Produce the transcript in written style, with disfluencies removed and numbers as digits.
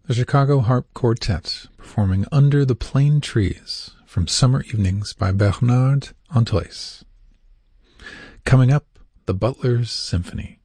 The Chicago Harp Quartet performing Under the Plane Trees from Summer Evenings by Bernard Antois. Coming up, the Butler's Symphony.